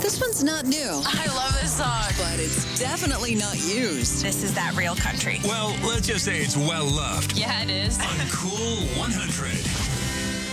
This one's not new, I love this song. but it's definitely not used. This is that real country. Well, let's just say it's well loved Yeah, it is. on Cool 100.